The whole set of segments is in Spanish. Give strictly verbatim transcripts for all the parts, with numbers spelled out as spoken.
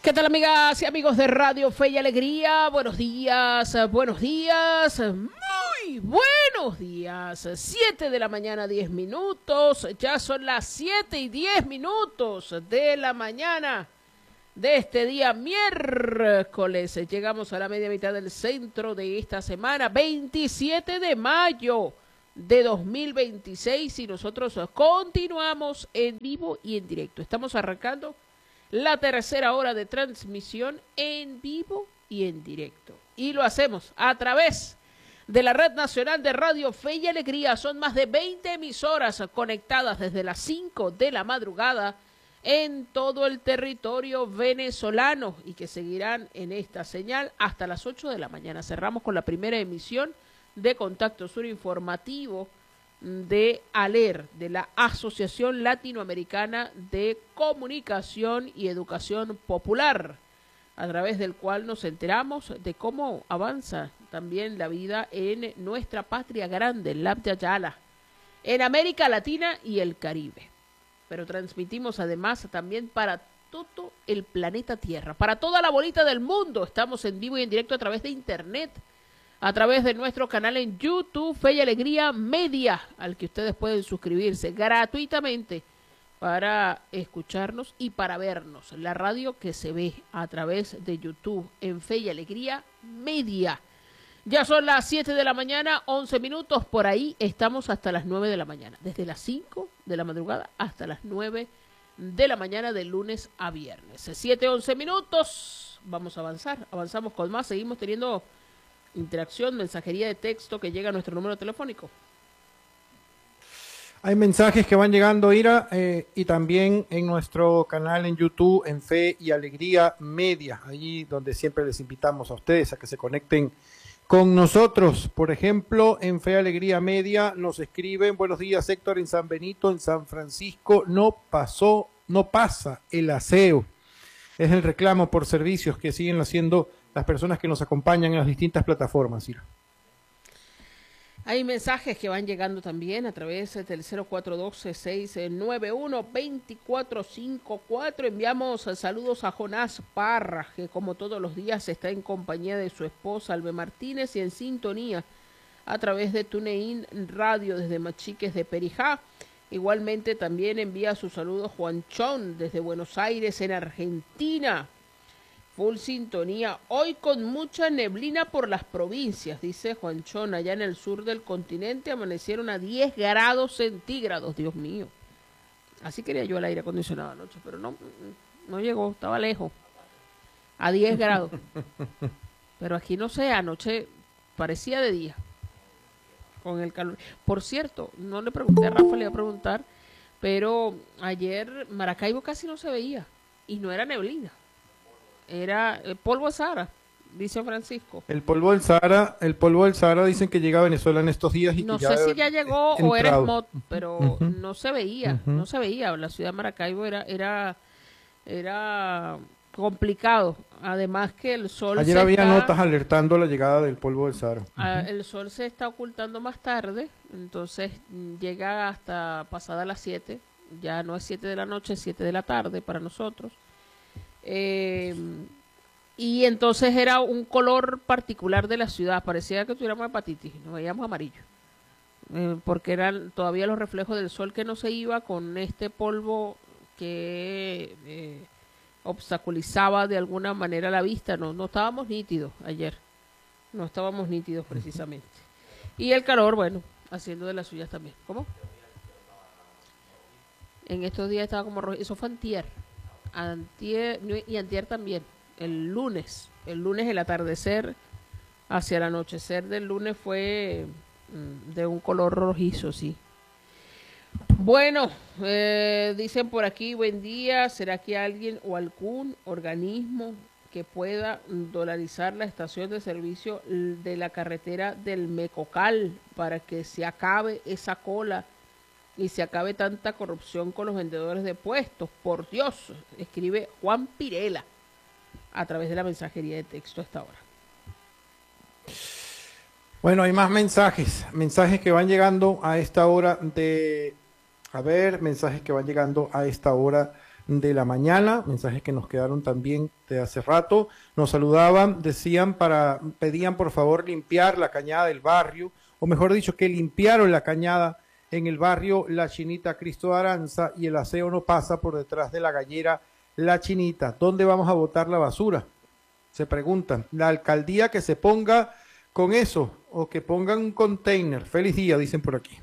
¿Qué tal, amigas y amigos de Radio Fe y Alegría? Buenos días, buenos días, muy buenos días. Siete de la mañana, diez minutos. Ya son las siete y diez minutos de la mañana de este día miércoles. Llegamos a la media mitad del centro de esta semana, veintisiete de mayo de dos mil veintiséis, y nosotros continuamos en vivo y en directo. Estamos arrancando la tercera hora de transmisión en vivo y en directo. Y lo hacemos a través de la Red Nacional de Radio Fe y Alegría. Son más de veinte emisoras conectadas desde las cinco de la madrugada en todo el territorio venezolano y que seguirán en esta señal hasta las ocho de la mañana. Cerramos con la primera emisión de Contacto Sur Informativo de ALER, de la Asociación Latinoamericana de Comunicación y Educación Popular, a través del cual nos enteramos de cómo avanza también la vida en nuestra patria grande, en Labya Yala, en América Latina y el Caribe. Pero transmitimos además también para todo el planeta Tierra, para toda la bolita del mundo. Estamos en vivo y en directo a través de Internet, a través de nuestro canal en YouTube, Fe y Alegría Media, al que ustedes pueden suscribirse gratuitamente para escucharnos y para vernos. La radio que se ve a través de YouTube en Fe y Alegría Media. Ya son las siete de la mañana, once minutos, por ahí estamos hasta las nueve de la mañana. Desde las cinco de la madrugada hasta las nueve de la mañana de lunes a viernes. siete, once minutos, vamos a avanzar, avanzamos con más, seguimos teniendo interacción, mensajería de texto que llega a nuestro número telefónico. Hay mensajes que van llegando, Ira, eh, y también en nuestro canal en YouTube, en Fe y Alegría Media, allí donde siempre les invitamos a ustedes a que se conecten con nosotros. Por ejemplo, en Fe y Alegría Media nos escriben: buenos días, Héctor, en San Benito, en San Francisco, no pasó, no pasa el aseo. Es el reclamo por servicios que siguen haciendo las personas que nos acompañan en las distintas plataformas, Ira. Hay mensajes que van llegando también a través del cero cuatro uno dos, seis nueve uno, dos cuatro cinco cuatro. Enviamos saludos a Jonás Parra, que como todos los días está en compañía de su esposa Albe Martínez y en sintonía a través de TuneIn Radio desde Machiques de Perijá. Igualmente también envía sus saludos Juan Chón desde Buenos Aires, en Argentina. Full sintonía, hoy con mucha neblina por las provincias, dice Juanchón. Allá en el sur del continente amanecieron a diez grados centígrados, Dios mío. Así quería yo el aire acondicionado anoche, pero no, no llegó, estaba lejos. A diez grados. Pero aquí no sé, anoche parecía de día, con el calor. Por cierto, no le pregunté a Rafa, le iba a preguntar, pero ayer Maracaibo casi no se veía, y no era neblina. Era el polvo de Sahara, dice Francisco. El polvo del Sahara, el polvo del Sahara dicen que llega a Venezuela en estos días y no que sé ya si ya llegó entrado. O era smog, pero uh-huh. no se veía, uh-huh. no se veía. La ciudad de Maracaibo era era era complicado. Además que el sol ayer se había está, notas alertando la llegada del polvo del Sahara. Uh, el sol se está ocultando más tarde, entonces llega hasta pasada las siete. Ya no es siete de la noche, es siete de la tarde para nosotros. Eh, y entonces era un color particular de la ciudad, parecía que tuviéramos hepatitis, nos veíamos amarillo, eh, porque eran todavía los reflejos del sol que no se iba con este polvo que eh, obstaculizaba de alguna manera la vista. No, no estábamos nítidos ayer, no estábamos nítidos precisamente. Y el calor, bueno, haciendo de las suyas también. ¿Cómo? En estos días estaba como rojo, eso fue antier. Antier, y antier también, el lunes, el lunes el atardecer hacia el anochecer del lunes fue mm, de un color rojizo, sí. Bueno, eh, dicen por aquí, buen día, ¿será que alguien o algún organismo que pueda dolarizar la estación de servicio de la carretera del Mecocal para que se acabe esa cola y se acabe tanta corrupción con los vendedores de puestos? Por Dios, escribe Juan Pirela a través de la mensajería de texto a esta hora. Bueno, hay más mensajes, mensajes que van llegando a esta hora de, a ver, mensajes que van llegando a esta hora de la mañana, mensajes que nos quedaron también de hace rato. Nos saludaban, decían para, pedían por favor limpiar la cañada del barrio, o mejor dicho, que limpiaron la cañada en el barrio La Chinita Cristo de Aranza, y el aseo no pasa por detrás de la gallera La Chinita. ¿Dónde vamos a botar la basura? Se preguntan. La alcaldía que se ponga con eso, o que pongan un container. Feliz día, dicen por aquí.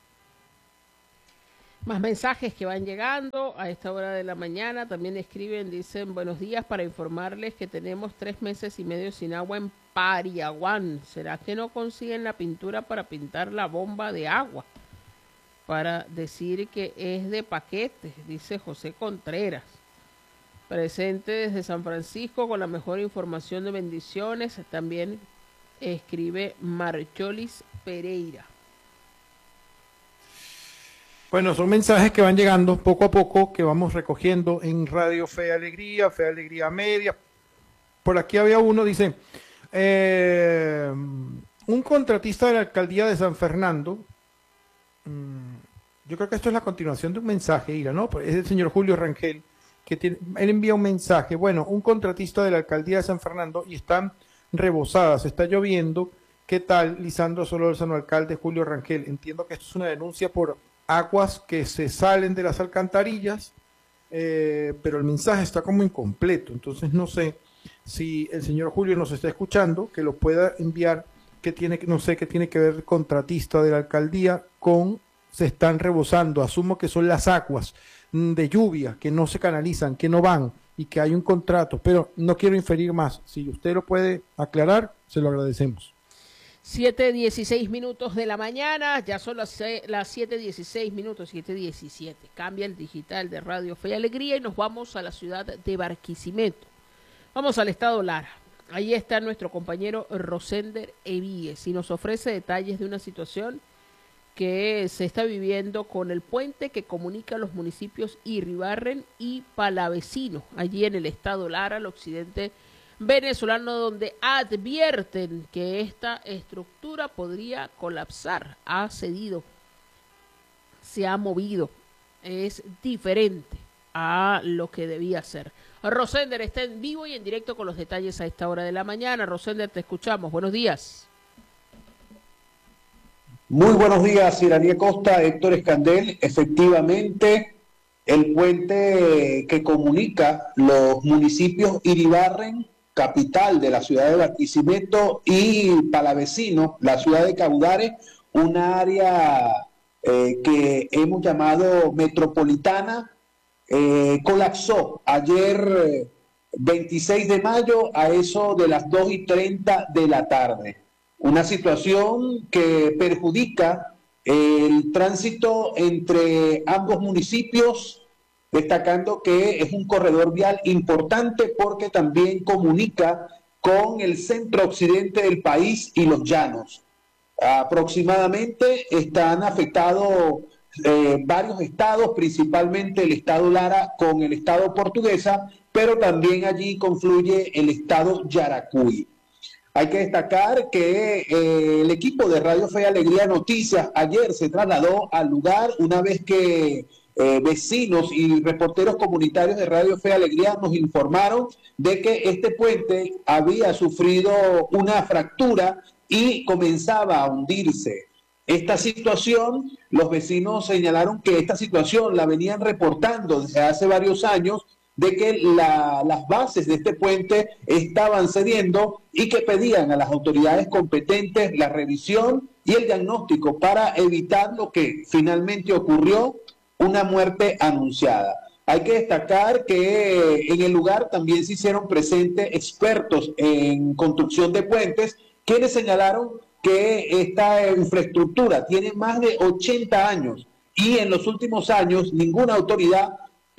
Más mensajes que van llegando a esta hora de la mañana. También escriben, dicen, buenos días, para informarles que tenemos tres meses y medio sin agua en Pariaguán. ¿Será que no consiguen la pintura para pintar la bomba de agua? Para decir que es de paquetes, dice José Contreras. Presente desde San Francisco con la mejor información de bendiciones. También escribe Marcholis Pereira. Bueno, son mensajes que van llegando poco a poco, que vamos recogiendo en Radio Fe y Alegría, Fe y Alegría Media. Por aquí había uno, dice, eh, un contratista de la alcaldía de San Fernando, mmm, yo creo que esto es la continuación de un mensaje, Ira, ¿no? Es el señor Julio Rangel, que tiene, él envía un mensaje, bueno, un contratista de la alcaldía de San Fernando y están rebosadas, está lloviendo, ¿qué tal, Lisandro Solórzano, alcalde Julio Rangel? Entiendo que esto es una denuncia por aguas que se salen de las alcantarillas, eh, pero el mensaje está como incompleto, entonces no sé si el señor Julio nos está escuchando, que lo pueda enviar, que tiene, no sé qué tiene que ver el contratista de la alcaldía con se están rebosando, asumo que son las aguas de lluvia que no se canalizan, que no van y que hay un contrato, pero no quiero inferir más. Si usted lo puede aclarar, se lo agradecemos. siete dieciséis minutos de la mañana, ya son las, las siete dieciséis minutos, siete diecisiete. Cambia el digital de Radio Fe y Alegría y nos vamos a la ciudad de Barquisimeto. Vamos al estado Lara. Ahí está nuestro compañero Rosender Evíes y nos ofrece detalles de una situación que se está viviendo con el puente que comunica los municipios Iribarren y Palavecino, allí en el estado Lara, al occidente venezolano, donde advierten que esta estructura podría colapsar. Ha cedido, se ha movido, es diferente a lo que debía ser. Rosender está en vivo y en directo con los detalles a esta hora de la mañana. Rosender, te escuchamos. Buenos días. Muy buenos días, Iranía Costa, Héctor Escandel. Efectivamente, el puente que comunica los municipios Iribarren, capital de la ciudad de Barquisimeto, y Palavecino, la ciudad de Caudares, una área eh, que hemos llamado metropolitana, eh, colapsó ayer veintiséis de mayo a eso de las dos y treinta de la tarde. Una situación que perjudica el tránsito entre ambos municipios, destacando que es un corredor vial importante porque también comunica con el centro occidente del país y los llanos. Aproximadamente están afectados eh, varios estados, principalmente el estado Lara con el estado Portuguesa, pero también allí confluye el estado Yaracuy. Hay que destacar que eh, el equipo de Radio Fe y Alegría Noticias ayer se trasladó al lugar una vez que eh, vecinos y reporteros comunitarios de Radio Fe y Alegría nos informaron de que este puente había sufrido una fractura y comenzaba a hundirse. Esta situación, los vecinos señalaron que esta situación la venían reportando desde hace varios años, de que la, las bases de este puente estaban cediendo y que pedían a las autoridades competentes la revisión y el diagnóstico para evitar lo que finalmente ocurrió, una muerte anunciada. Hay que destacar que en el lugar también se hicieron presentes expertos en construcción de puentes, quienes señalaron que esta infraestructura tiene más de ochenta años y en los últimos años ninguna autoridad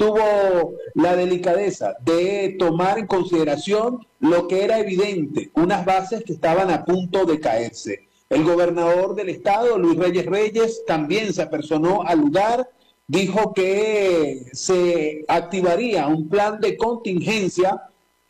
tuvo la delicadeza de tomar en consideración lo que era evidente, unas bases que estaban a punto de caerse. El gobernador del estado, Luis Reyes Reyes, también se apersonó al lugar, dijo que se activaría un plan de contingencia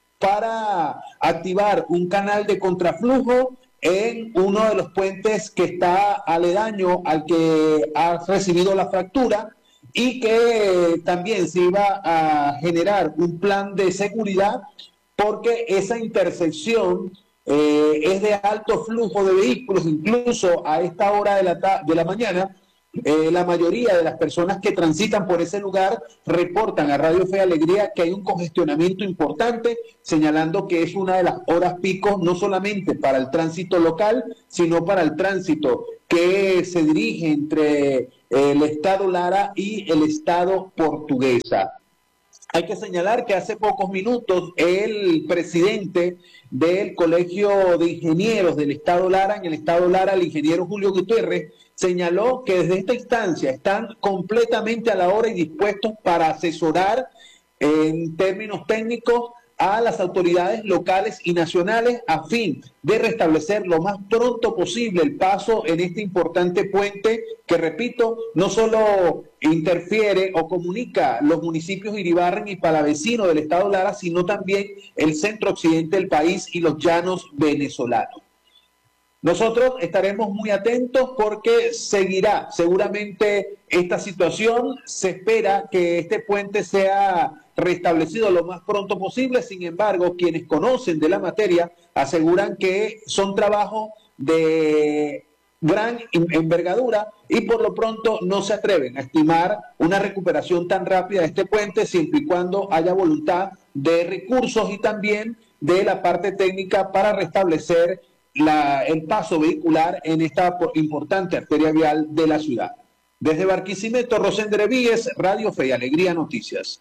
para activar un canal de contraflujo en uno de los puentes que está aledaño al que ha recibido la fractura, y que también se iba a generar un plan de seguridad porque esa intersección eh, es de alto flujo de vehículos, incluso a esta hora de la, de la mañana. Eh, la mayoría de las personas que transitan por ese lugar reportan a Radio Fe y Alegría que hay un congestionamiento importante, señalando que es una de las horas pico, no solamente para el tránsito local, sino para el tránsito que se dirige entre el estado Lara y el estado Portuguesa. Hay que señalar que hace pocos minutos el presidente del Colegio de Ingenieros del estado Lara, en el estado Lara, el ingeniero Julio Gutiérrez, señaló que desde esta instancia están completamente a la hora y dispuestos para asesorar en términos técnicos a las autoridades locales y nacionales a fin de restablecer lo más pronto posible el paso en este importante puente que, repito, no solo interfiere o comunica los municipios Iribarren y Palavecino del estado Lara, sino también el centro occidente del país y los llanos venezolanos. Nosotros estaremos muy atentos porque seguirá seguramente esta situación. Se espera que este puente sea restablecido lo más pronto posible. Sin embargo, quienes conocen de la materia aseguran que son trabajos de gran envergadura y por lo pronto no se atreven a estimar una recuperación tan rápida de este puente siempre y cuando haya voluntad de recursos y también de la parte técnica para restablecer La, el paso vehicular en esta importante arteria vial de la ciudad. Desde Barquisimeto, Rosender Víguez, Radio Fe y Alegría Noticias.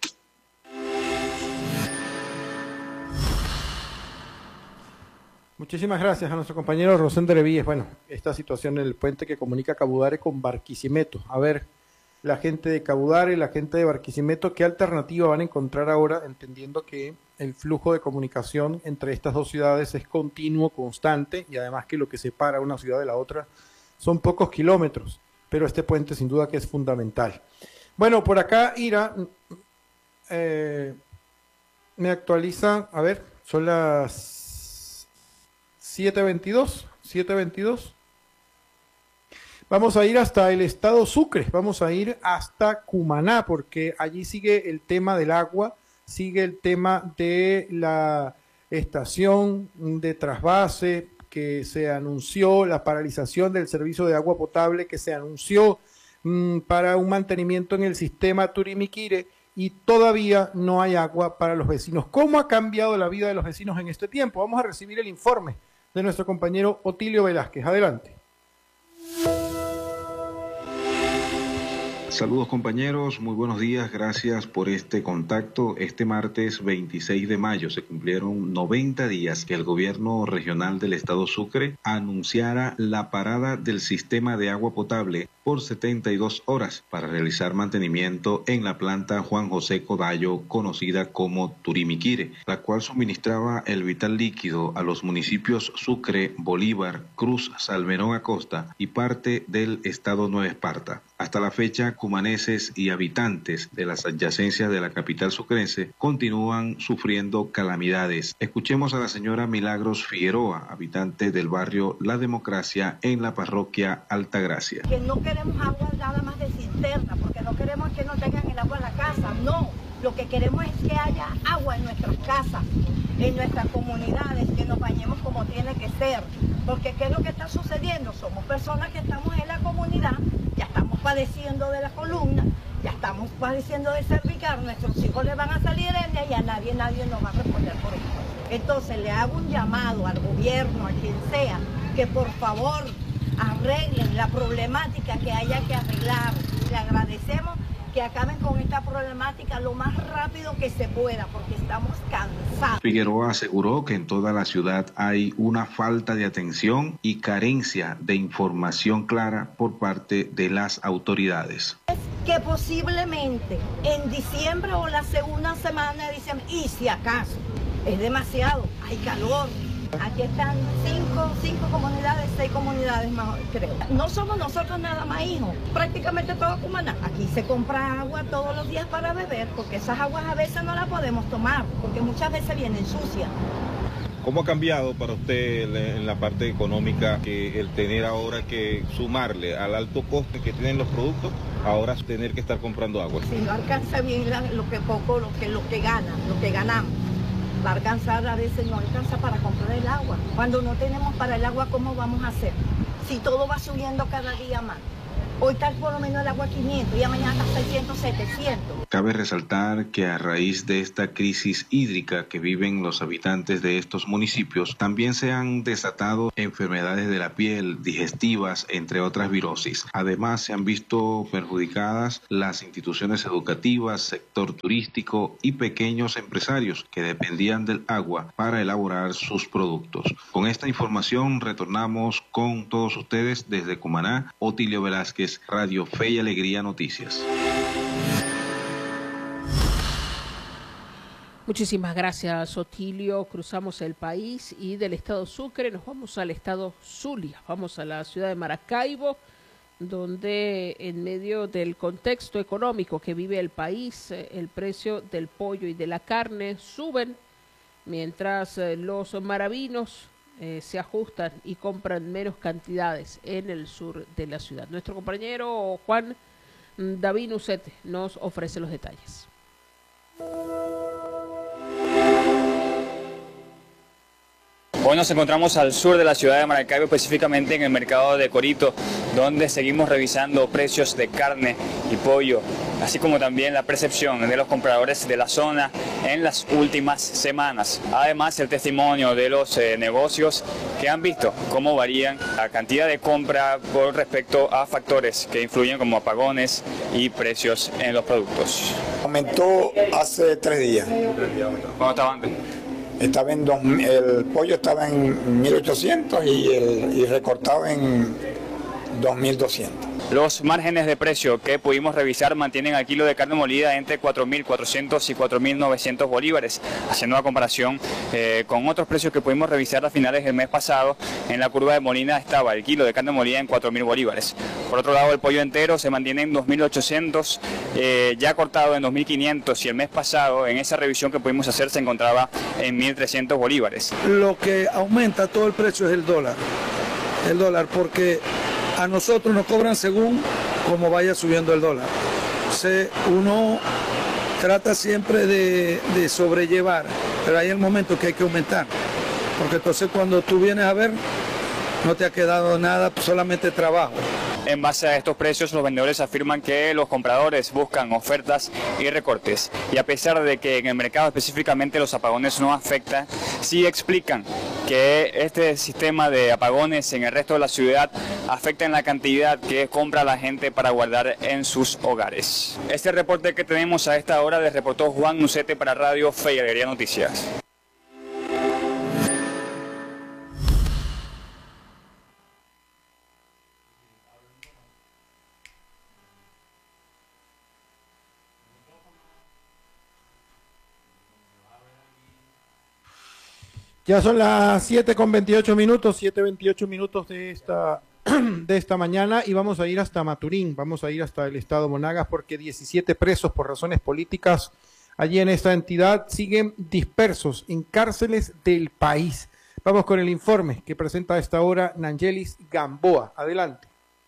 Muchísimas gracias a nuestro compañero Rosender Víguez. Bueno, esta situación en el puente que comunica Cabudare con Barquisimeto. A ver, la gente de Cabudare, la gente de Barquisimeto, ¿qué alternativa van a encontrar ahora, entendiendo que el flujo de comunicación entre estas dos ciudades es continuo, constante, y además que lo que separa una ciudad de la otra son pocos kilómetros, pero este puente sin duda que es fundamental? Bueno, por acá Ira eh, me actualiza, a ver, son las siete veintidós, siete veintidós. Vamos a ir hasta el estado Sucre, vamos a ir hasta Cumaná, porque allí sigue el tema del agua, sigue el tema de la estación de trasvase que se anunció, la paralización del servicio de agua potable que se anunció mmm, para un mantenimiento en el sistema Turimiquire, y todavía no hay agua para los vecinos. ¿Cómo ha cambiado la vida de los vecinos en este tiempo? Vamos a recibir el informe de nuestro compañero Otilio Velázquez. Adelante. Saludos compañeros, muy buenos días, gracias por este contacto. Este martes veintiséis de mayo se cumplieron noventa días que el gobierno regional del estado Sucre anunciara la parada del sistema de agua potable por setenta y dos horas para realizar mantenimiento en la planta Juan José Codallo, conocida como Turimiquire, la cual suministraba el vital líquido a los municipios Sucre, Bolívar, Cruz, Salmerón Acosta y parte del estado Nueva Esparta. Hasta la fecha, cumaneses y habitantes de las adyacencias de la capital sucrense continúan sufriendo calamidades. Escuchemos a la señora Milagros Figueroa, habitante del barrio La Democracia en la parroquia Altagracia. Que no queremos agua nada más de cisterna, porque no queremos que no tengan el agua en la casa, no. Lo que queremos es que haya agua en nuestras casas, en nuestras comunidades, que nos bañemos como tiene que ser. Porque ¿qué es lo que está sucediendo? Somos personas que estamos en la comunidad, ya estamos padeciendo de la columna, ya estamos padeciendo de cervical, nuestros hijos les van a salir hernias y a nadie, nadie nos va a responder por esto. Entonces le hago un llamado al gobierno, a quien sea, que por favor arreglen la problemática que haya que arreglar. Le agradecemos que acaben con esta problemática lo más rápido que se pueda, porque estamos cansados. Figueroa aseguró que en toda la ciudad hay una falta de atención y carencia de información clara por parte de las autoridades. Que posiblemente en diciembre o la segunda semana de diciembre, y si acaso, es demasiado, hay calor. Aquí están cinco, cinco comunidades, seis comunidades más, creo. No somos nosotros nada más, hijos. Prácticamente todo Cumaná. Aquí se compra agua todos los días para beber, porque esas aguas a veces no las podemos tomar, porque muchas veces vienen sucias. ¿Cómo ha cambiado para usted en la parte económica que el tener ahora que sumarle al alto coste que tienen los productos, ahora tener que estar comprando agua? Si no alcanza bien la, lo que poco, lo que, lo que gana, lo que ganamos, va a alcanzar, a veces no alcanza para comprar el agua. Cuando no tenemos para el agua, ¿cómo vamos a hacer? Si todo va subiendo cada día más. Hoy está por lo menos el agua quinientos, ya mañana está seiscientos, setecientos. Cabe resaltar que a raíz de esta crisis hídrica que viven los habitantes de estos municipios, también se han desatado enfermedades de la piel, digestivas, entre otras virosis. Además, se han visto perjudicadas las instituciones educativas, sector turístico y pequeños empresarios que dependían del agua para elaborar sus productos. Con esta información retornamos con todos ustedes desde Cumaná. Otilio Velázquez, Radio Fe y Alegría Noticias. Muchísimas gracias, Otilio. Cruzamos el país y del estado Sucre nos vamos al estado Zulia. Vamos a la ciudad de Maracaibo, donde en medio del contexto económico que vive el país, el precio del pollo y de la carne suben, mientras los maravinos eh, se ajustan y compran menos cantidades en el sur de la ciudad. Nuestro compañero Juan David Nucete nos ofrece los detalles. Hoy nos encontramos al sur de la ciudad de Maracaibo, específicamente en el mercado de Corito, donde seguimos revisando precios de carne y pollo, así como también la percepción de los compradores de la zona en las últimas semanas. Además, el testimonio de los eh, negocios que han visto cómo varían la cantidad de compra con respecto a factores que influyen como apagones y precios en los productos. Aumentó hace tres días. ¿Cuánto estaba antes? Estaba en dos, el pollo estaba en mil ochocientos y, el, y recortado en dos mil doscientos. Los márgenes de precio que pudimos revisar mantienen al kilo de carne molida entre cuatro mil cuatrocientos y cuatro mil novecientos bolívares, haciendo una comparación eh, con otros precios que pudimos revisar a finales del mes pasado. En la curva de Molina estaba el kilo de carne molida en cuatro mil bolívares. Por otro lado, el pollo entero se mantiene en dos mil ochocientos, eh, ya cortado en dos mil quinientos, y el mes pasado, en esa revisión que pudimos hacer, se encontraba en mil trescientos bolívares. Lo que aumenta todo el precio es el dólar, el dólar, porque a nosotros nos cobran según cómo vaya subiendo el dólar. Entonces uno trata siempre de, de sobrellevar, pero hay el momento que hay que aumentar, porque entonces cuando tú vienes a ver, no te ha quedado nada, solamente trabajo. En base a estos precios, los vendedores afirman que los compradores buscan ofertas y recortes. Y a pesar de que en el mercado específicamente los apagones no afectan, sí explican que este sistema de apagones en el resto de la ciudad afecta en la cantidad que compra la gente para guardar en sus hogares. Este reporte que tenemos a esta hora les reportó Juan Nucete para Radio Fe y Alegría Noticias. Ya son las siete con veintiocho minutos, siete veintiocho minutos de esta, de esta mañana, y vamos a ir hasta Maturín, vamos a ir hasta el estado Monagas, porque diecisiete presos por razones políticas allí en esta entidad siguen dispersos en cárceles del país. Vamos con el informe que presenta a esta hora Nangelis Gamboa. Adelante.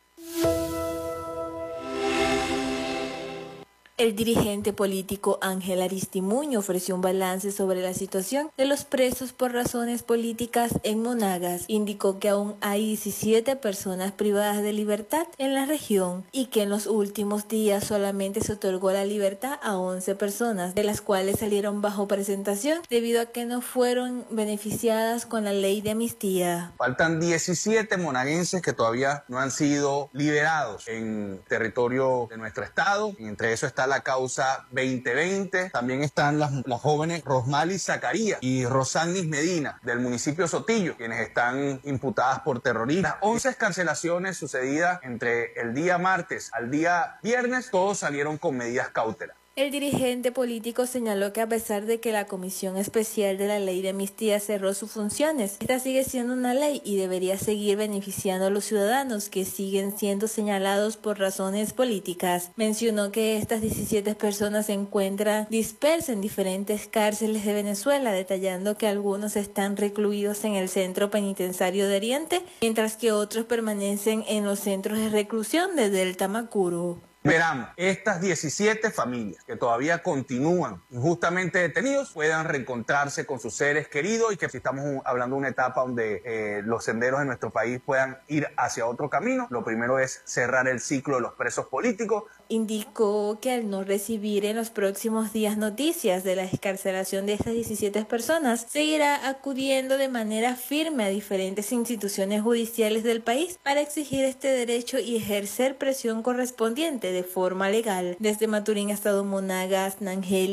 El dirigente político Ángel Aristimuño ofreció un balance sobre la situación de los presos por razones políticas en Monagas. Indicó que aún hay diecisiete personas privadas de libertad en la región y que en los últimos días solamente se otorgó la libertad a once personas, de las cuales salieron bajo presentación debido a que no fueron beneficiadas con la ley de amnistía. Faltan diecisiete monaguenses que todavía no han sido liberados en territorio de nuestro estado, y entre eso está la causa veinte veinte. También están las, las jóvenes Rosmali Zacarías y Rosanis Medina del municipio Sotillo, quienes están imputadas por terrorismo. Las once escarcelaciones sucedidas entre el día martes al día viernes, todos salieron con medidas cautelares. El dirigente político señaló que a pesar de que la Comisión Especial de la Ley de Amnistía cerró sus funciones, esta sigue siendo una ley y debería seguir beneficiando a los ciudadanos que siguen siendo señalados por razones políticas. Mencionó que estas diecisiete personas se encuentran dispersas en diferentes cárceles de Venezuela, detallando que algunos están recluidos en el Centro Penitenciario de Oriente, mientras que otros permanecen en los centros de reclusión de Delta Macuro. Esperamos estas diecisiete familias que todavía continúan injustamente detenidos puedan reencontrarse con sus seres queridos y que si estamos hablando de una etapa donde eh, los senderos de nuestro país puedan ir hacia otro camino, lo primero es cerrar el ciclo de los presos políticos. Indicó que al no recibir en los próximos días noticias de la excarcelación de estas diecisiete personas, seguirá acudiendo de manera firme a diferentes instituciones judiciales del país para exigir este derecho y ejercer presión correspondiente de forma legal. Desde Maturín, Estado Monagas, Nangel.